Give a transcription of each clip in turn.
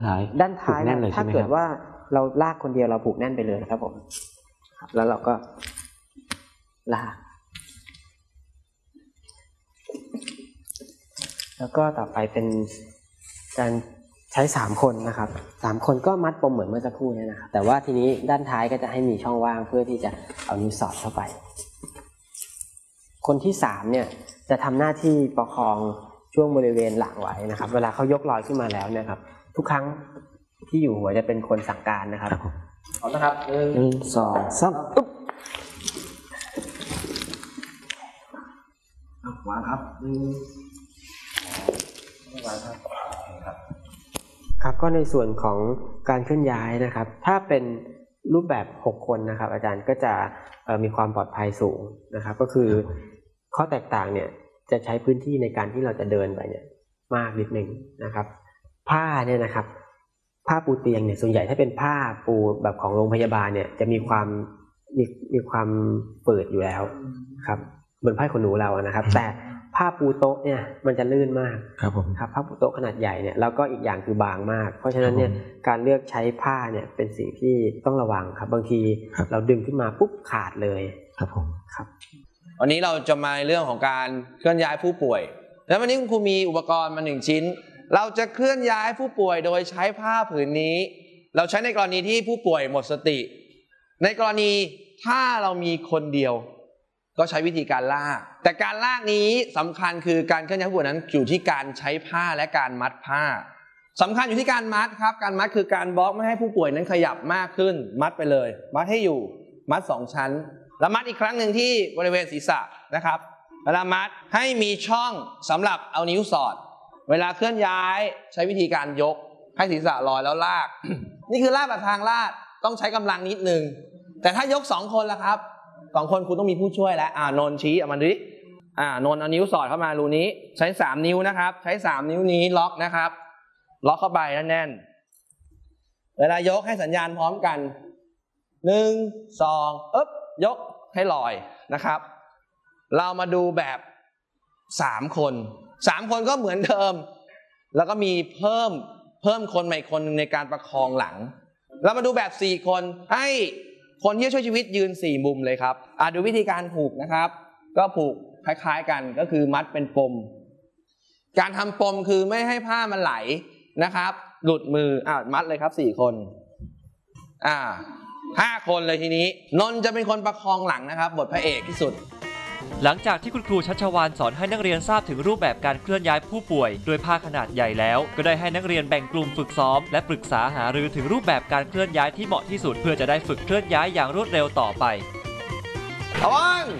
ด้านท้ายถ้าเกิดว่าเราลากคนเดียวเราผูกแน่นไปเลยครับผมแล้วเราก็ลากแล้วก็ต่อไปเป็นการใช้3 คนนะครับ3 คนก็มัดปมเหมือนเมื่อสักครู่นี้นะครับแต่ว่าทีนี้ด้านท้ายก็จะให้มีช่องว่างเพื่อที่จะเอานิ้วสอดเข้าไปคนที่3เนี่ยจะทำหน้าที่ประคองช่วงบริเวณหลังไว้นะครับเวลาเขายกลอยขึ้นมาแล้วเนี่ยครับทุกครั้งที่อยู่หัวจะเป็นคนสั่งการนะครับพร้อมนะครับ1 2 3อุ๊บวางครับวางครับครับก็ในส่วนของการเคลื่อนย้ายนะครับถ้าเป็นรูปแบบ6 คนนะครับอาจารย์ก็จะมีความปลอดภัยสูงนะครับก็คือข้อแตกต่างเนี่ยจะใช้พื้นที่ในการที่เราจะเดินไปเนี่ยมากนิดนึงนะครับผ้าเนี่ยนะครับผ้าปูเตียงเนี่ยส่วนใหญ่ถ้าเป็นผ้าปูแบบของโรงพยาบาลเนี่ยจะมีความเปิดอยู่แล้วครับเหมือนผ้าขนหนูเรานะครับแต่ผ้าปูโต๊ะเนี่ยมันจะลื่นมากครับผมครับผ้าปูโต๊ะขนาดใหญ่เนี่ยแล้วก็อีกอย่างคือบางมากเพราะฉะนั้นเนี่ยการเลือกใช้ผ้าเนี่ยเป็นสิ่งที่ต้องระวังครับบางทีเราดึงขึ้นมาปุ๊บขาดเลยครับผมครับวันนี้เราจะมาในเรื่องของการเคลื่อนย้ายผู้ป่วยแล้ววันนี้คุณครูมีอุปกรณ์มา1 ชิ้นเราจะเคลื่อนย้ายผู้ป่วยโดยใช้ผ้าผืนนี้เราใช้ในกรณีที่ผู้ป่วยหมดสติในกรณีถ้าเรามีคนเดียวก็ใช้วิธีการลากแต่การลากนี้สำคัญคือการเคลื่อนย้ายผู้ป่วยนั้นอยู่ที่การใช้ผ้าและการมัดผ้าสำคัญอยู่ที่การมัดครับการมัดคือการบล็อกไม่ให้ผู้ป่วยนั้นขยับมากขึ้นมัดไปเลยมัดให้อยู่มัด2 ชั้นแล้วมัดอีกครั้งหนึ่งที่บริเวณศีรษะนะครับเวลามัดให้มีช่องสำหรับเอานิ้วสอดเวลาเคลื่อนย้ายใช้วิธีการยกให้ศีรษะลอยแล้วลาก นี่คือลากแบบทางลาดต้องใช้กำลังนิดนึงแต่ถ้ายก2 คนล่ะครับ2 คนคุณต้องมีผู้ช่วยแล้วนนชี้ออกมาดินนเอานิ้วสอดเข้ามารูนี้ใช้3 นิ้วนะครับใช้3 นิ้วนี้ล็อกนะครับล็อกเข้าไปแน่นๆเวลายกให้สัญญาณพร้อมกัน1 2อึ๊บยกให้ลอยนะครับเรามาดูแบบ3 คน3 คนก็เหมือนเดิมแล้วก็มีเพิ่มคนใหม่คนในการประคองหลังเรามาดูแบบ4 คนให้คนที่ช่วยชีวิตยืน4 มุมเลยครับดูวิธีการผูกนะครับก็ผูกคล้ายๆกันก็คือมัดเป็นปมการทำปมคือไม่ให้ผ้ามันไหลนะครับหลุดมือมัดเลยครับ4 คน5 คนเลยทีนี้นนท์จะเป็นคนประคองหลังนะครับบทพระเอกที่สุดหลังจากที่คุณครูชัชวาลสอนให้นักเรียนทราบถึงรูปแบบการเคลื่อนย้ายผู้ป่วยด้วยผ้าขนาดใหญ่แล้วก็ได้ให้นักเรียนแบ่งกลุ่มฝึกซ้อมและปรึกษาหารือถึงรูปแบบการเคลื่อนย้ายที่เหมาะที่สุดเพื่อจะได้ฝึกเคลื่อนย้ายอย่างรวดเร็วต่อไประวัง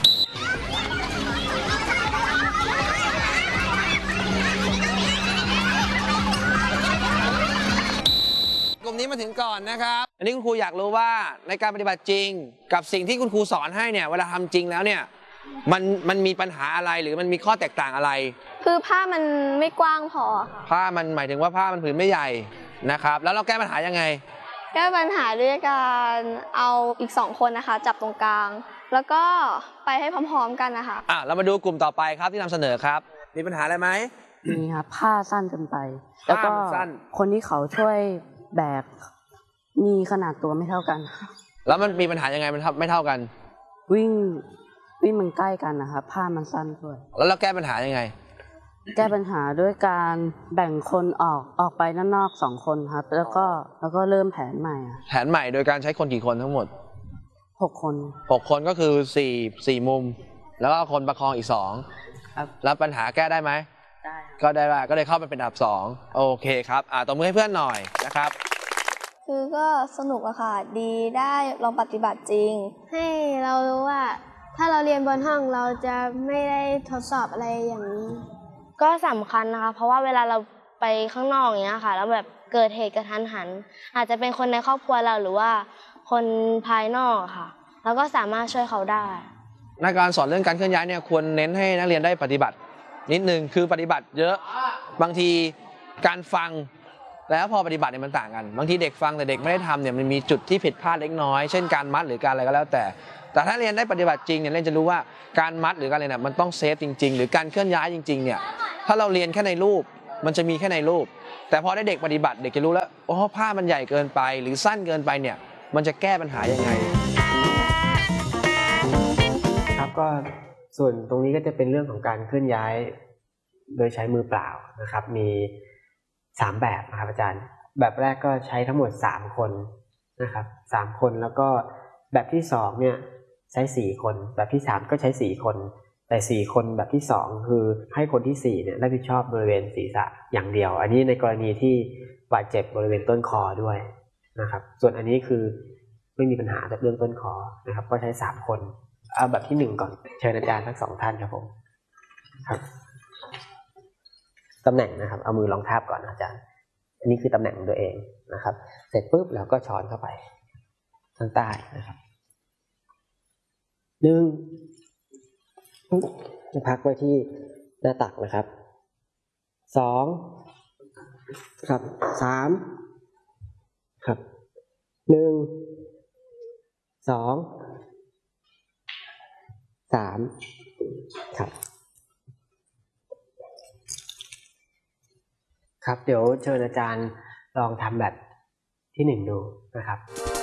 กลุ่มนี้มาถึงก่อนนะครับอันนี้คุณครูอยากรู้ว่าในการปฏิบัติจริงกับสิ่งที่คุณครูสอนให้เนี่ยเวลาทำจริงแล้วเนี่ยมันมีปัญหาอะไรหรือมันมีข้อแตกต่างอะไรคือผ้ามันไม่กว้างพอผ้ามันหมายถึงว่าผ้ามันผืนไม่ใหญ่นะครับแล้วเราแก้ปัญหายังไงแก้ปัญหาด้วยการเอาอีก2 คนนะคะจับตรงกลางแล้วก็ไปให้พร้อมๆกันนะคะเรามาดูกลุ่มต่อไปครับที่นำเสนอครับมีปัญหาอะไรไหมมีครับผ้าสั้นเกินไปแล้วก็คนที่เขาช่วยแบกมีขนาดตัวไม่เท่ากันแล้วมันมีปัญหายังไงมันไม่เท่ากันวิ่งมันใกล้กันนะครับผ้ามันสั้นด้วยแล้วเราแก้ปัญหายังไงแก้ปัญหาด้วยการแบ่งคนออกไปด้านนอก2 คนครับแล้วก็เริ่มแผนใหม่แผนใหม่โดยการใช้คนกี่คนทั้งหมด 6 คน 6 คนก็คือ4 มุมแล้วก็คนประคองอีก2ครับแล้วปัญหาแก้ได้ไหมได้ก็เลยเข้าไปเป็นอันดับ2โอเคครับตบมือให้เพื่อนหน่อยนะครับคือก็สนุกอะค่ะดีได้ลองปฏิบัติจริงให้เรารู้ว่าถ้าเราเรียนบนห้องเราจะไม่ได้ทดสอบอะไรอย่างนี้ก็สำคัญนะคะเพราะว่าเวลาเราไปข้างนอกอย่างเงี้ยค่ะแล้วแบบเกิดเหตุกระทันหันอาจจะเป็นคนในครอบครัวเราหรือว่าคนภายนอกค่ะแล้วก็สามารถช่วยเขาได้ในการสอนเรื่องการเคลื่อนย้ายเนี่ยควรเน้นให้นักเรียนได้ปฏิบัตินิดนึงคือปฏิบัติเยอะบางทีการฟังแล้วพอปฏิบัติเนี่ยมันต่างกันบางทีเด็กฟังแต่เด็กไม่ได้ทำเนี่ยมันมีจุดที่ผิดพลาดเล็กน้อยเช่นการมัดหรือการอะไรก็แล้วแต่ถ้าเรียนได้ปฏิบัติจริงเนี่ยเรียนจะรู้ว่าการมัดหรือการอะไรเนี่ยมันต้องเซฟจริงๆหรือการเคลื่อนย้ายจริงๆเนี่ยถ้าเราเรียนแค่ในรูปมันจะมีแค่ในรูปแต่พอได้เด็กปฏิบัติเด็กจะรู้แล้วอ๋อผ้ามันใหญ่เกินไปหรือสั้นเกินไปเนี่ยมันจะแก้ปัญหายังไงครับก็ส่วนตรงนี้ก็จะเป็นเรื่องของการเคลื่อนย้ายโดยใช้มือเปล่านะครับมี3แบบนะครับอาจารย์แบบแรกก็ใช้ทั้งหมด3คนนะครับ3คนแล้วก็แบบที่2เนี่ยใช้4คนแบบที่3ก็ใช้4คนแต่4คนแบบที่2คือให้คนที่4เนี่ยรับผิดชอบบริเวณศีรษะอย่างเดียวอันนี้ในกรณีที่บาดเจ็บบริเวณต้นคอด้วยนะครับส่วนอันนี้คือไม่มีปัญหาเรื่องต้นคอนะครับก็ใช้3คนเอาแบบที่1ก่อนเชิญอาจารย์ทั้ง2ท่านครับผมครับตำแหน่งนะครับเอามือรองทาบก่อนอาจารย์อันนี้คือตำแหน่งของตัวเองนะครับเสร็จปุ๊บแล้วก็ช้อนเข้าไปข้างใต้นะครับ1พักไว้ที่หน้าตักนะครับ2ครับ3ครับ1 2 3ครับครับเดี๋ยวเชิญอาจารย์ลองทำแบบที่1ดูนะครับ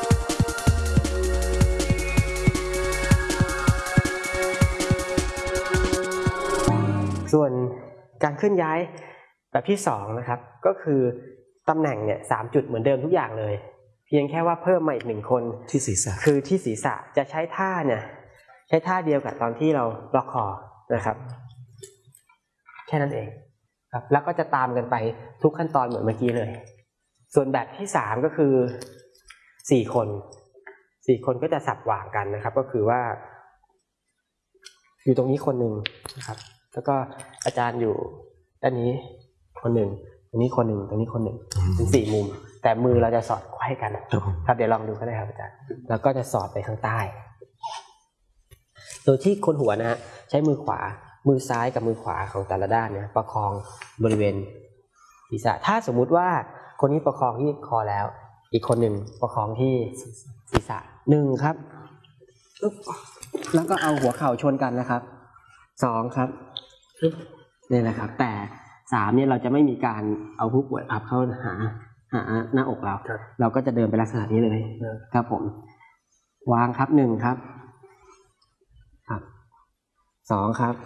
ส่วนการเคลื่อนย้ายแบบที่2นะครับก็คือตำแหน่งเนี่ย3จุดเหมือนเดิมทุกอย่างเลยเพียงแค่ว่าเพิ่มมาอีก1คนที่ศีรษะคือที่ศีรษะจะใช้ท่าเนี่ยใช้ท่าเดียวกับตอนที่เราล็อกคอนะครับแค่นั้นเองครับแล้วก็จะตามกันไปทุกขั้นตอนเหมือนเมื่อกี้เลยส่วนแบบที่3ก็คือ4คนก็จะสับหว่างกันนะครับก็คือว่าอยู่ตรงนี้คนหนึ่งนะครับแล้วก็อาจารย์อยู่ด้านนี้คนหนึ่งตรงนี้คนหนึ่งตรงนี้คนหนึ่งเป็น4มุมแต่มือเราจะสอดไขว้กันครับเดี๋ยวลองดูก็ได้ครับอาจารย์แล้วก็จะสอดไปข้างใต้โดยที่คนหัวนะฮะใช้มือขวามือซ้ายกับมือขวาของแต่ละด้านเนี่ยประคองบริเวณศีรษะถ้าสมมุติว่าคนนี้ประคองที่คอแล้วอีกคนหนึ่งประคองที่ศีรษะ1ครับแล้วก็เอาหัวเข่าชนกันนะครับ2ครับนี่แหละครับแต่3เนี่ยเราจะไม่มีการเอาผู้ป่วยพับเข้าหาหน้าอกเราก็จะเดินไปลักษณะนี้เลยครับผมวางครับ1ครับครับ2ครับ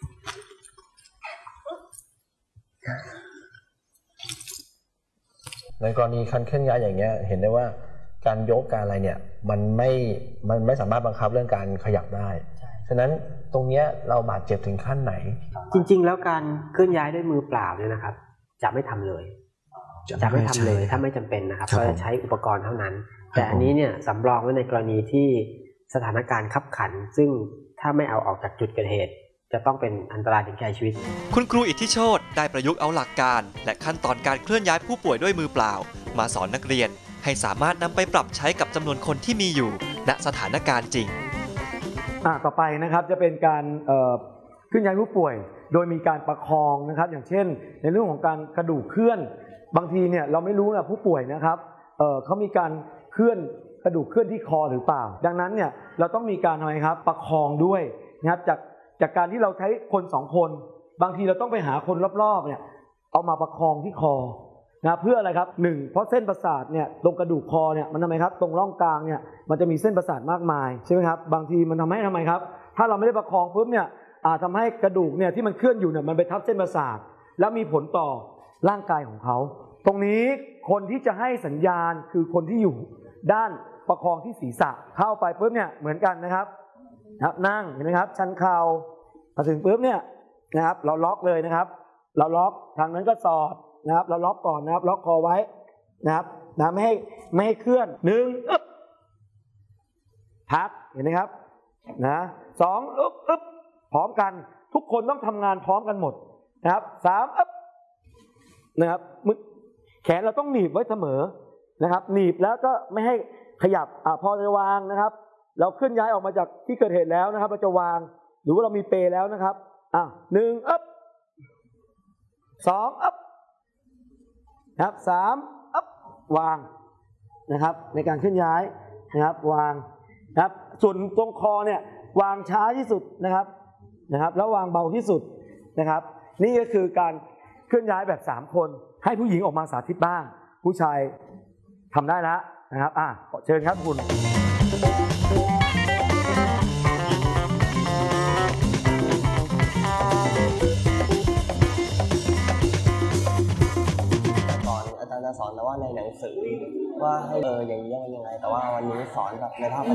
ในกรณีการเคลื่อนย้ายอย่างเงี้ยเห็นได้ว่าการยกการอะไรเนี่ยมันไม่สามารถบังคับเรื่องการขยับได้ฉะนั้นตรงเนี้ยเราบาดเจ็บถึงขั้นไหนจริงๆแล้วการเคลื่อนย้ายด้วยมือเปล่าเนี่ยนะครับจะไม่ทำเลยจะไม่ทำเลยถ้าไม่จำเป็นนะครับก็จะใช้อุปกรณ์เท่านั้นแต่อันนี้เนี่ยสำรองไว้ในกรณีที่สถานการณ์คับขันซึ่งถ้าไม่เอาออกจากจุดเกิดเหตุจะต้องเป็นอันตรายถึงแก่ชีวิตคุณครูอิทธิโชติได้ประยุกต์เอาหลักการและขั้นตอนการเคลื่อนย้ายผู้ป่วยด้วยมือเปล่ามาสอนนักเรียนให้สามารถนำไปปรับใช้กับจำนวนคนที่มีอยู่ณสถานการณ์จริงต่อไปนะครับจะเป็นการเคลื่อนย้ายผู้ป่วยโดยมีการประคองนะครับอย่างเช่นในเรื่องของการกระดูกเคลื่อนบางทีเนี่ยเราไม่รู้นะผู้ป่วยนะครับเขามีการเคลื่อนกระดูกเคลื่อนที่คอหรือเปล่าดังนั้นเนี่ยเราต้องมีการทำไมครับประคองด้วยนะครับจากการที่เราใช้คน2คนบางทีเราต้องไปหาคนรอบๆเนี่ยเอามาประคองที่คอนะเพื่ออะไรครับ1เพราะเส้นประสาทเนี่ยตรงกระดูกคอเนี่ยมันทำไมครับตรงร่องกลางเนี่ยมันจะมีเส้นประสาทมากมายใช่ไหมครับบางทีมันทำไมครับถ้าเราไม่ได้ประคองปุ๊บเนี่ยทำให้กระดูกเนี่ยที่มันเคลื่อนอยู่เนี่ยมันไปทับเส้นประสาทแล้วมีผลต่อร่างกายของเขาตรงนี้คนที่จะให้สัญญาณคือคนที่อยู่ด้านประคองที่ศีรษะเข้าไปปุ๊บเนี่ยเหมือนกันนะครับนั่งเห็นไหมครับชันเข่าพอถึงปุ๊บเนี่ยนะครับเราล็อกเลยนะครับเราล็อกทางนั้นก็สอดนะครับเราล็อกก่อนนะครับล็อกคอไว้นะครับไม่ให้เคลื่อน1อึ๊บพักเห็นไหมครับ2อึ๊บพร้อมกันทุกคนต้องทำงานพร้อมกันหมดนะครับ3อึ๊บนะครับแขนเราต้องหนีบไว้เสมอนะครับหนีบแล้วก็ไม่ให้ขยับพอจะวางนะครับเราเคลื่อนย้ายออกมาจากที่เกิดเหตุแล้วนะครับเราจะวางหรือว่าเรามีเปลแล้วนะครับ1อึ๊บ2อึ๊บนะครับ3อึ๊บวางนะครับในการเคลื่อนย้ายนะครับวางนะครับส่วนตรงคอเนี่ยวางช้าที่สุดนะครับแล้ววางเบาที่สุดนะครับนี่ก็คือการเคลื่อนย้ายแบบ3คนให้ผู้หญิงออกมาสาธิตบ้างผู้ชายทำได้แล้วนะครับขอเชิญครับคุณก่อนอาจารย์จะสอนแต่ว่าในหนังสือว่าให้อย่างนี้ยังไงแต่ว่าวันนี้สอนแบบในภาพ